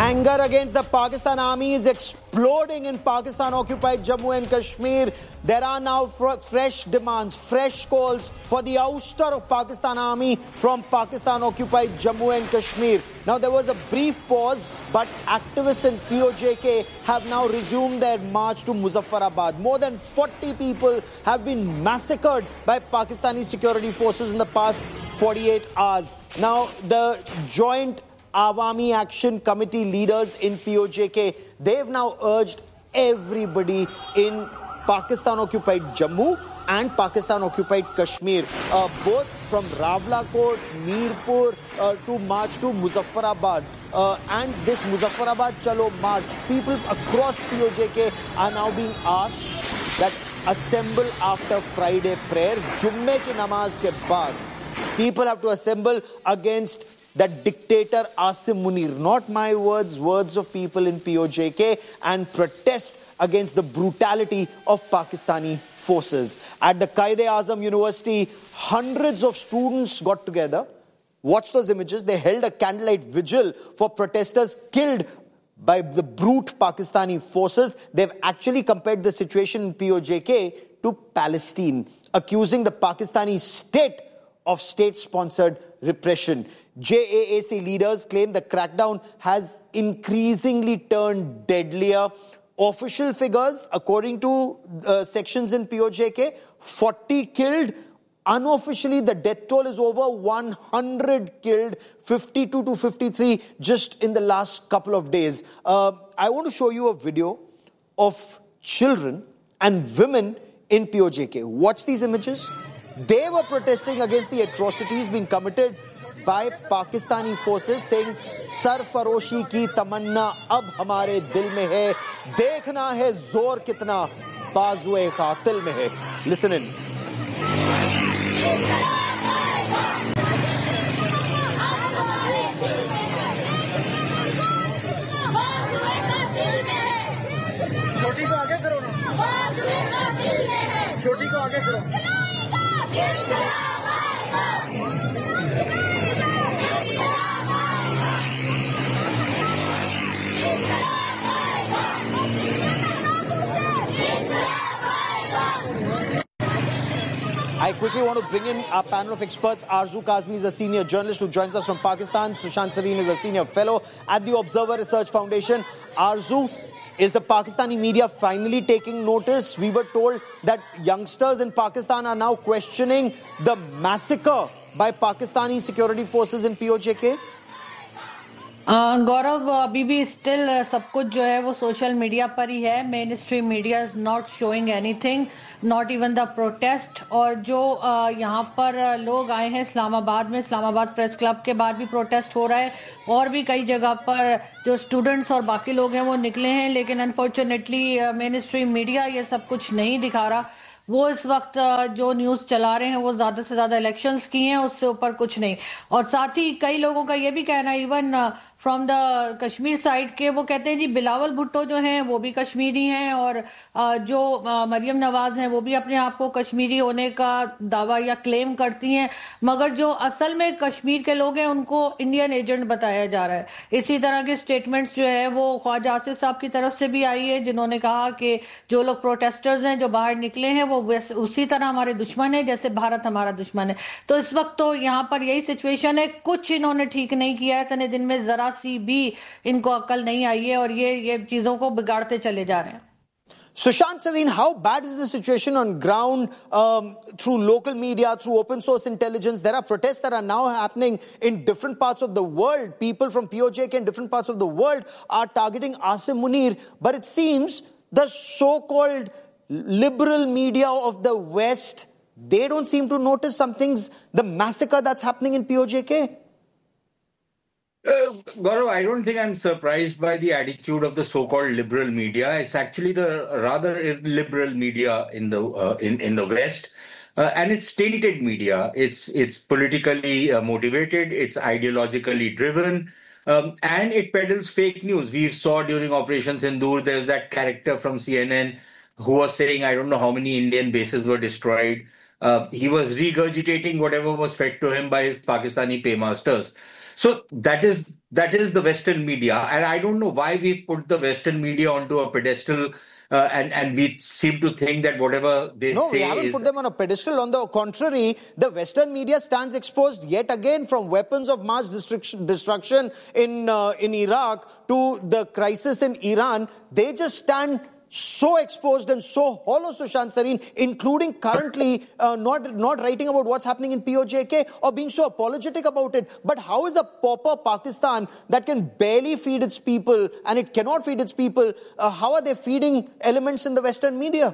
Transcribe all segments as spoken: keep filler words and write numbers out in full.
Anger against the Pakistan army is exploding in Pakistan-occupied Jammu and Kashmir. There are now fresh demands, fresh calls for the ouster of Pakistan army from Pakistan-occupied Jammu and Kashmir. Now, there was a brief pause, but activists in P O J K have now resumed their march to Muzaffarabad. More than forty people have been massacred by Pakistani security forces in the past forty-eight hours. Now, the joint Awami Action Committee leaders in P O J K, they've now urged everybody in Pakistan-occupied Jammu and Pakistan-occupied Kashmir, uh, both from Rawalakot, Mirpur, uh, to march to Muzaffarabad. Uh, and this Muzaffarabad Chalo march, people across P O J K are now being asked that assemble after Friday prayer, Jumme ki namaz ke baad. People have to assemble against that dictator Asim Munir, not my words, words of people in P O J K, and protest against the brutality of Pakistani forces. At the Quaid-e-Azam University, hundreds of students got together. Watch those images. They held a candlelight vigil for protesters killed by the brute Pakistani forces. They've actually compared the situation in P O J K to Palestine, accusing the Pakistani state of state-sponsored repression. J A A C leaders claim the crackdown has increasingly turned deadlier. Official figures, according to uh, sections in P O J K, forty killed. Unofficially, the death toll is over one hundred killed, fifty-two to fifty-three just in the last couple of days. Uh, I want to show you a video of children and women in P O J K. Watch these images. They were protesting against the atrocities being committed by Pakistani forces, saying, "Sarfaroshi ki tamanna ab hamare dil mein hai, dekhna hai zor kitna bazuए qatil mein hai." Listen in. छोटी को आगे करो ना, छोटी को आगे करो. I quickly want to bring in our panel of experts. Arzu Kazmi is a senior journalist who joins us from Pakistan. Sushant Sareen is a senior fellow at the Observer Research Foundation. Arzu, is the Pakistani media finally taking notice? We were told that youngsters in Pakistan are now questioning the massacre by Pakistani security forces in P O J K. गौरव अभी भी still सब कुछ जो है वो social media पर ही है. Main stream media is not showing anything, not even the protest. और जो यहाँ पर लोग आए हैं इस्लामाबाद में, इस्लामाबाद प्रेस क्लब के बाहर भी प्रोटेस्ट हो रहा है, और भी कई जगह पर जो स्टूडेंट्स और बाकी लोग हैं वो निकले हैं. लेकिन अनफॉर्चुनेटली मेन स्ट्रीम मीडिया ये सब कुछ नहीं दिखा रहा. वो इस वक्त जो न्यूज़ चला रहे हैं वो ज़्यादा से ज़्यादा इलेक्शंस की हैं, उससे ऊपर कुछ नहीं. और साथ ही कई लोगों का ये भी कहना है, even from the Kashmir side के, वो कहते हैं जी बिलावल भुट्टो जो हैं वो भी कश्मीरी हैं, और जो मरियम नवाज हैं वो भी अपने आप को कश्मीरी होने का दावा या क्लेम करती हैं, मगर जो असल में कश्मीर के लोग हैं उनको इंडियन एजेंट बताया जा रहा है. इसी तरह के स्टेटमेंट्स जो है वो ख्वाजा आसिफ साहब की तरफ से भी आई है, जिन्होंने कहा कि जो लोग प्रोटेस्टर्स हैं जो बाहर निकले हैं वो उसी तरह हमारे दुश्मन है जैसे भारत हमारा दुश्मन है. तो इस वक्त तो यहाँ पर यही सिचुएशन है. कुछ इन्होंने ठीक नहीं किया है, इतने दिन में जरा सी भी इनको अकल नहीं आई है, और ये ये चीजों को बिगाड़ते चले जा रहे हैं. Sushant Sareen, how bad is the situation on ground um, through local media, through open source intelligence? There are protests that are now happening in different parts of the world. People from P O J K in different parts of the world are targeting Asim Munir. But it seems the so-called liberal media of the West, they don't seem to notice something's, the massacre that's happening in P O J K. Uh, Gaurav, I don't think I'm surprised by the attitude of the so-called liberal media. It's actually the rather illiberal media in the uh, in in the West, uh, and it's tainted media. It's it's politically uh, motivated. It's ideologically driven, um, and it peddles fake news. We saw during Operation Sindoor, there's that character from C N N who was saying, I don't know how many Indian bases were destroyed. Uh, he was regurgitating whatever was fed to him by his Pakistani paymasters. So that is that is the Western media, and I don't know why we've put the Western media onto a pedestal, uh, and and we seem to think that whatever they No, we say haven't is. put them on a pedestal. On the contrary, the Western media stands exposed yet again, from weapons of mass destruction, destruction in uh, in Iraq to the crisis in Iran. They just stand so exposed and so hollow, Sushant Sareen, including currently uh, not, not writing about what's happening in P O J K or being so apologetic about it. But how is a pauper Pakistan that can barely feed its people, and it cannot feed its people, uh, how are they feeding elements in the Western media?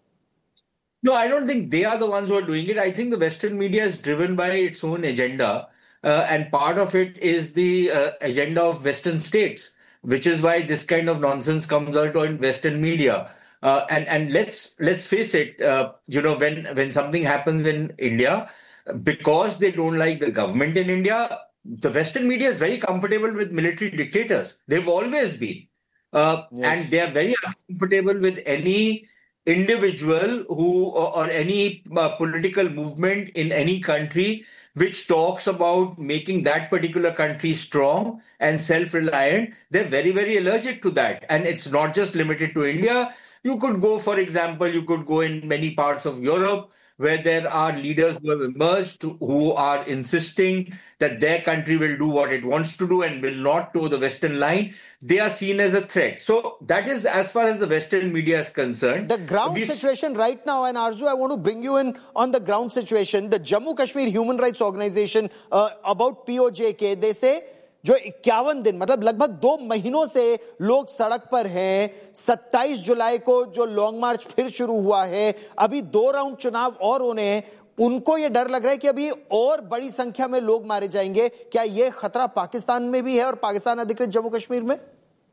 No, I don't think they are the ones who are doing it. I think the Western media is driven by its own agenda. Uh, and part of it is the uh, agenda of Western states, which is why this kind of nonsense comes out in Western media. Uh, and and let's let's face it, uh, you know, when when something happens in India, because they don't like the government in India, the Western media is very comfortable with military dictators. They've always been. Uh, Yes. And they are very uncomfortable with any individual who or, or any uh, political movement in any country which talks about making that particular country strong and self-reliant. They're very, very allergic to that. And it's not just limited to India. You could go, for example, you could go in many parts of Europe where there are leaders who have emerged who are insisting that their country will do what it wants to do and will not toe the Western line. They are seen as a threat. So that is as far as the Western media is concerned. The ground We've- situation right now, and Arzu, I want to bring you in on the ground situation. The Jammu Kashmir Human Rights Organization uh, about P O J K, they say जो इक्यावन दिन मतलब लगभग दो महीनों से लोग सड़क पर हैं. सत्ताईस जुलाई को जो लॉन्ग मार्च फिर शुरू हुआ है, अभी दो राउंड चुनाव और होने हैं. उनको ये डर लग रहा है कि अभी और बड़ी संख्या में लोग मारे जाएंगे. क्या ये खतरा पाकिस्तान में भी है और पाकिस्तान अधिकृत जम्मू कश्मीर में?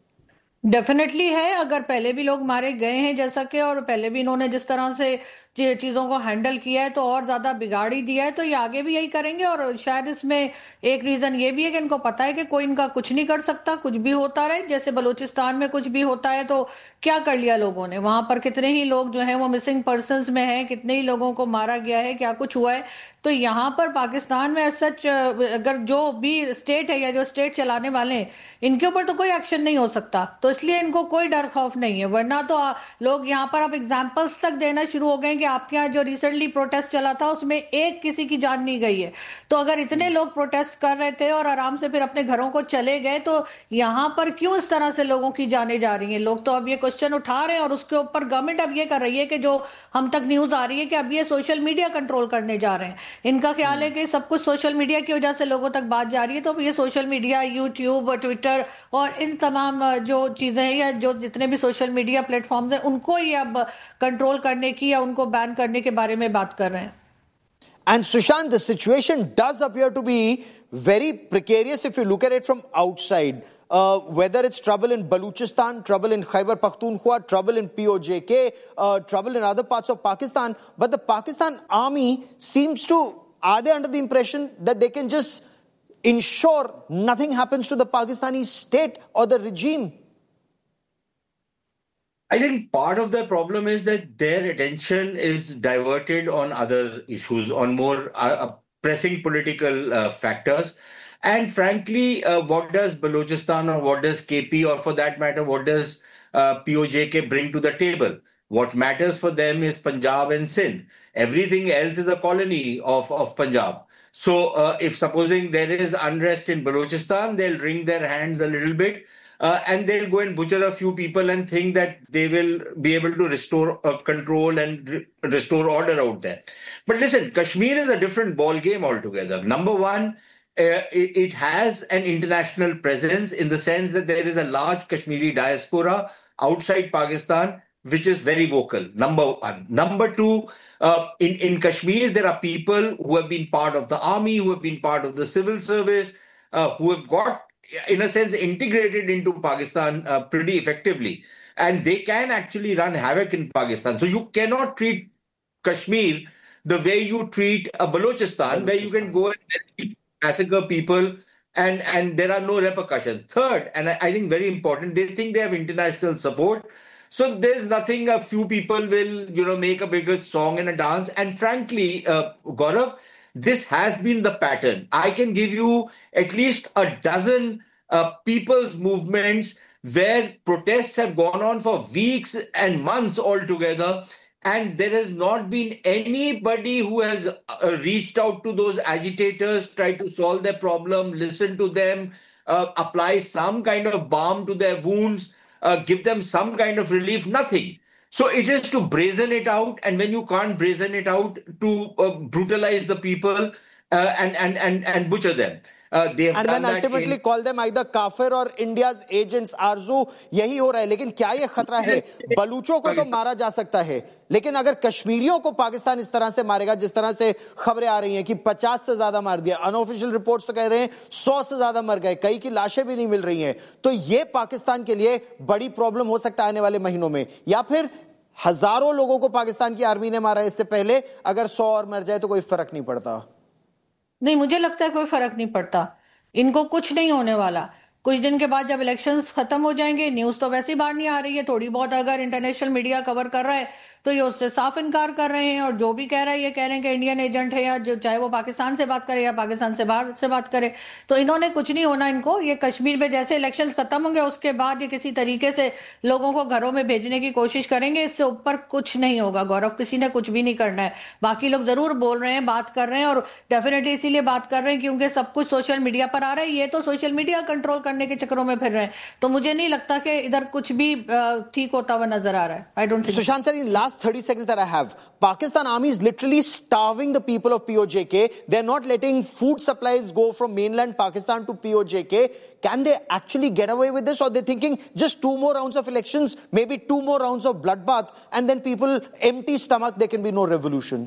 डेफिनेटली है. अगर पहले भी लोग मारे गए हैं जैसा कि, और पहले भी इन्होंने जिस तरह से चीजों को हैंडल किया है तो और ज्यादा बिगाड़ ही दिया है, तो ये आगे भी यही करेंगे. और शायद इसमें एक रीजन ये भी है कि इनको पता है कि कोई इनका कुछ नहीं कर सकता, कुछ भी होता रहे. जैसे बलूचिस्तान में कुछ भी होता है तो क्या कर लिया लोगों ने, वहां पर कितने ही लोग जो हैं वो मिसिंग पर्संस में हैं, कितने ही लोगों को मारा गया है, क्या कुछ हुआ है. तो यहाँ पर पाकिस्तान में सच अगर जो भी स्टेट है या जो स्टेट चलाने वाले हैं, इनके ऊपर तो कोई एक्शन नहीं हो सकता. तो इसलिए इनको कोई डर खौफ नहीं है. वरना तो आ, लोग यहाँ पर अब एग्जाम्पल्स तक देना शुरू हो गए कि आपके यहाँ जो रिसेंटली प्रोटेस्ट चला था उसमें एक किसी की जान नहीं गई है. तो अगर इतने लोग प्रोटेस्ट कर रहे थे और आराम से फिर अपने घरों को चले गए, तो यहाँ पर क्यों इस तरह से लोगों की जानें जा रही हैं? लोग तो अब ये क्वेश्चन उठा रहे हैं और उसके ऊपर गवर्नमेंट अब ये कर रही है कि जो हम तक न्यूज आ रही है कि अब ये सोशल मीडिया कंट्रोल करने जा रहे हैं. इनका ख्याल है कि सब कुछ सोशल मीडिया की वजह से लोगों तक बात जा रही है. तो ये सोशल मीडिया, यूट्यूब, ट्विटर और इन तमाम जो चीजें हैं या जो जितने भी सोशल मीडिया प्लेटफॉर्म्स हैं, उनको ही अब कंट्रोल करने की या उनको बैन करने के बारे में बात कर रहे हैं. And Sushant, the situation does appear to be very precarious if you look at it from outside. Uh, whether it's trouble in Baluchistan, trouble in Khyber Pakhtunkhwa, trouble in P O J K, uh, trouble in other parts of Pakistan. But the Pakistan army seems to, are they under the impression that they can just ensure nothing happens to the Pakistani state or the regime? I think part of the problem is that their attention is diverted on other issues, on more uh, pressing political uh, factors. And frankly, uh, what does Balochistan or what does K P, or for that matter, what does uh, P O J K bring to the table? What matters for them is Punjab and Sindh. Everything else is a colony of, of Punjab. So uh, if supposing there is unrest in Balochistan, they'll wring their hands a little bit. Uh, and they'll go and butcher a few people and think that they will be able to restore uh, control and re- restore order out there. But listen, Kashmir is a different ball game altogether. Number one, uh, it, it has an international presence in the sense that there is a large Kashmiri diaspora outside Pakistan, which is very vocal. Number one. Number two, uh, in, in Kashmir, there are people who have been part of the army, who have been part of the civil service, uh, who have got, in a sense, integrated into Pakistan uh, pretty effectively. And they can actually run havoc in Pakistan. So you cannot treat Kashmir the way you treat a Balochistan, Balochistan. where you can go and massacre people and, and there are no repercussions. Third, and I, I think very important, they think they have international support. So there's nothing, a few people will, you know, make a bigger song and a dance. And frankly, uh, Gaurav, this has been the pattern. I can give you at least a dozen uh, people's movements where protests have gone on for weeks and months altogether, and there has not been anybody who has uh, reached out to those agitators, tried to solve their problem, listen to them, uh, apply some kind of balm to their wounds, uh, give them some kind of relief. Nothing. So it is to brazen it out, and when you can't brazen it out, to uh, brutalize the people uh, and, and, and, and butcher them. Uh, they have and done then ultimately in... call them either kafir or India's agents. आरजू यही हो रहा है, लेकिन क्या ये खतरा है? बलूचों को तो मारा जा सकता है, लेकिन अगर कश्मीरियों को पाकिस्तान इस तरह से मारेगा, जिस तरह से खबरें आ रही हैं कि पचास से ज्यादा मार दिया, अनऑफिशियल रिपोर्ट्स तो कह रहे हैं सौ से ज्यादा मर गए, कई की लाशें भी नहीं मिल रही हैं, तो ये पाकिस्तान के लिए बड़ी प्रॉब्लम हो सकता है आने वाले महीनों में। या फिर हजारों लोगों को पाकिस्तान की आर्मी ने मारा इससे पहले, अगर सौ और मर जाए तो कोई फर्क नहीं पड़ता। नहीं, मुझे लगता है कोई फर्क नहीं पड़ता, इनको कुछ नहीं होने वाला। कुछ दिन के बाद जब इलेक्शंस खत्म हो जाएंगे, न्यूज तो वैसे ही बाहर नहीं आ रही है, थोड़ी बहुत अगर इंटरनेशनल मीडिया कवर कर रहा है तो ये उससे साफ इनकार कर रहे हैं, और जो भी कह रहा है ये कह रहे हैं कि इंडियन एजेंट है, या जो चाहे वो पाकिस्तान से बात करे या पाकिस्तान से बाहर से बात करे, तो इन्होंने कुछ नहीं होना इनको। ये कश्मीर में जैसे इलेक्शंस खत्म होंगे उसके बाद ये किसी तरीके से लोगों को घरों में भेजने की कोशिश करेंगे, इससे ऊपर कुछ नहीं होगा। गौरव, किसी ने कुछ भी नहीं करना है। बाकी लोग जरूर बोल रहे हैं, बात कर रहे हैं, और डेफिनेटली इसीलिए बात कर रहे हैं क्योंकि सब कुछ सोशल मीडिया पर आ रहा है। ये तो सोशल मीडिया कंट्रोल करने के चक्करों में फिर रहे हैं, तो मुझे नहीं लगता कि इधर कुछ भी ठीक होता हुआ नजर आ रहा है। I don't think. Sushant sir, in last thirty seconds that I have, Pakistan army is literally starving the people of P O J K. They're not letting food supplies go from mainland Pakistan to P O J K. Can they actually get away with this, or they're thinking just two more rounds of elections, maybe two more rounds of bloodbath, and then people empty stomach, there can be no revolution?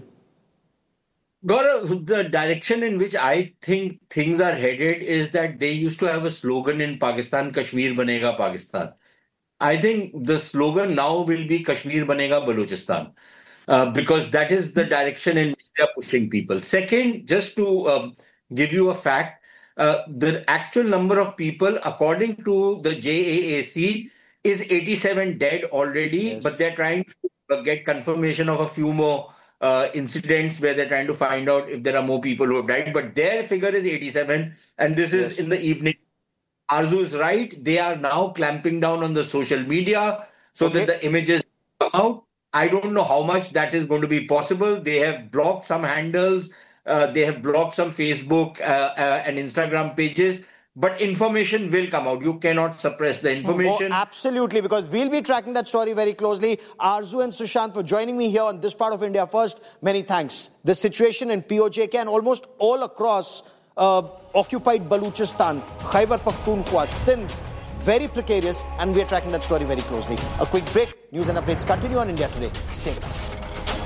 Gaurav, the direction in which I think things are headed is that they used to have a slogan in Pakistan, Kashmir Banega Pakistan. I think the slogan now will be Kashmir Banega Balochistan, uh, because that is the direction in which they are pushing people. Second, just to um, give you a fact, uh, the actual number of people, according to the J A A C, is eighty-seven dead already, yes. But they're trying to get confirmation of a few more Uh, incidents where they're trying to find out if there are more people who have died. But their figure is eighty-seven, and this is yes. in the evening. Arzu is right. They are now clamping down on the social media so okay. that the images come out. I don't know how much that is going to be possible. They have blocked some handles. Uh, they have blocked some Facebook uh, uh, and Instagram pages. But information will come out. You cannot suppress the information. Oh, absolutely, because we'll be tracking that story very closely. Arzu and Sushant for joining me here on this part of India First. Many thanks. The situation in P O J K and almost all across uh, occupied Baluchistan, Khyber Pakhtunkhwa, Sindh, very precarious, and we're tracking that story very closely. A quick break. News and updates continue on India Today. Stay with us.